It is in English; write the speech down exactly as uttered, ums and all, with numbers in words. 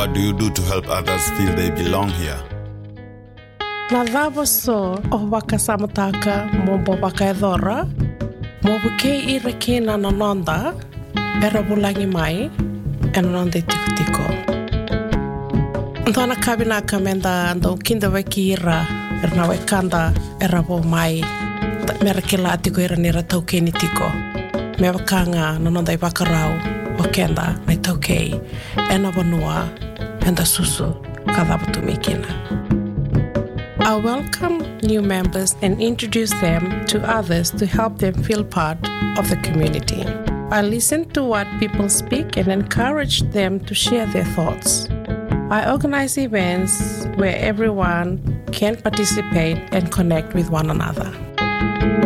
what do you do to help others feel they belong here? Na dhava so o waka samutaka mo bo waka edhora, mo buke I rekina nanonda, era bulangi mai, e nanonda tiko tiko. Ndona kabina kamenda ando kinda waki ira, erna wekanda era bo mai, mera kila atiko ira nira taukeni tiko. Me wakanga nanonda I wakarau, wakenda na taukei, ena wanua, enda susu, kadhabatu mikina. I welcome new members and introduce them to others to help them feel part of the community. I listen to what people speak and encourage them to share their thoughts. I organize events where everyone can participate and connect with one another.